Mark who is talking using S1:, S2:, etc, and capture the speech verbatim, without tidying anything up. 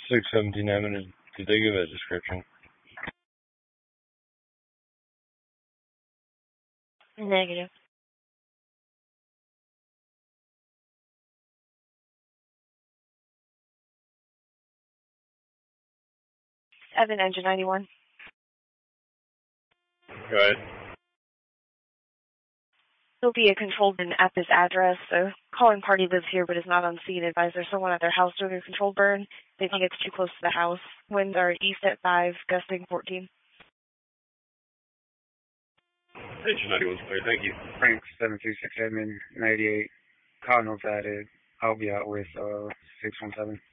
S1: six seventeen Avenue. Did they give a description?
S2: Negative. Evan, engine ninety-one.
S1: Go ahead.
S2: There'll be a controlled burn at this address. The calling party lives here but is not on scene. Advise there's someone at their house doing a controlled burn. They think it's too close to the house. Winds are east at five, gusting fourteen.
S1: Engine ninety-one's clear, thank you.
S3: Frank seven two six Edmund ninety-eight. Cardinals added. I'll be out with uh six one seven.